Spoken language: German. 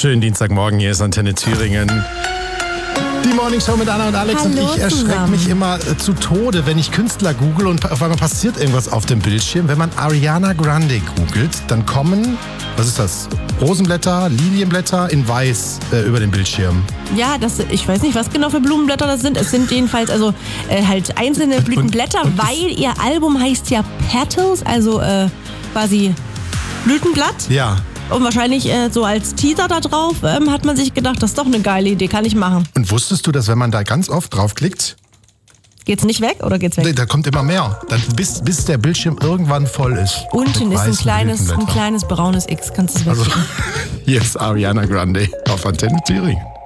Schönen Dienstagmorgen, hier ist Antenne Thüringen. Die Morningshow mit Anna und Alex. Hallo und ich erschrecke mich immer zu Tode, wenn ich Künstler google und auf einmal passiert irgendwas auf dem Bildschirm. Wenn man Ariana Grande googelt, dann kommen, was ist das? Rosenblätter, Lilienblätter in weiß über den Bildschirm. Ja, ich weiß nicht, was genau für Blumenblätter das sind. Es sind jedenfalls halt einzelne Blütenblätter, weil ihr Album heißt ja Petals, also quasi Blütenblatt. Ja. Und wahrscheinlich so als Teaser da drauf hat man sich gedacht, das ist doch eine geile Idee, kann ich machen. Und wusstest du, dass wenn man da ganz oft draufklickt, geht's nicht weg oder geht's weg? Nee, da kommt immer mehr. Dann, bis der Bildschirm irgendwann voll ist. Unten ist ein kleines braunes X, kannst du es wegklicken. Also, hier ist Ariana Grande auf Antenne Thüringen.